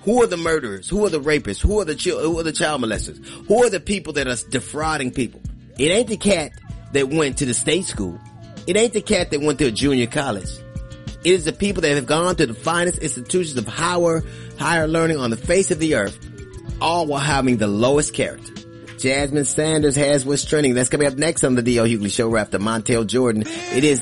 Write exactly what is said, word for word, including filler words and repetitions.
Who are the murderers? Who are the rapists? Who are the child, who are the child molesters? Who are the people that are defrauding people? It ain't the cat that went to the state school. It ain't the cat that went to a junior college. It is the people that have gone to the finest institutions of higher, higher learning on the face of the earth, all while having the lowest character. Jasmine Sanders has what's trending. That's coming up next on the D L Hughley Show. We're after Montel Jordan. It is